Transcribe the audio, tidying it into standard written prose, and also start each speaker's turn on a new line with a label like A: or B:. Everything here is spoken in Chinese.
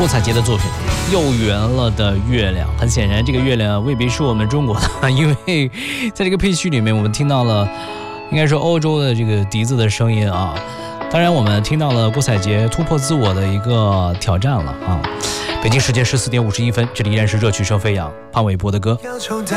A: 郭采洁的作品《又圆了的月亮》。很显然，这个月亮未必是我们中国的，因为在这个配曲里面，我们听到了应该说欧洲的这个笛子的声音啊。当然，我们听到了郭采洁突破自我的一个挑战了啊。北京时间14点51分，这里依然是热曲声飞扬，潘玮柏的歌。